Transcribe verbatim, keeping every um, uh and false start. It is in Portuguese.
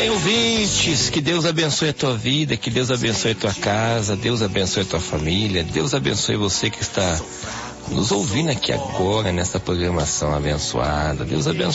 bem, ouvintes, que Deus abençoe a tua vida, que Deus abençoe a tua casa, Deus abençoe a tua família, Deus abençoe você que está nos ouvindo aqui agora nessa programação abençoada. Deus abençoe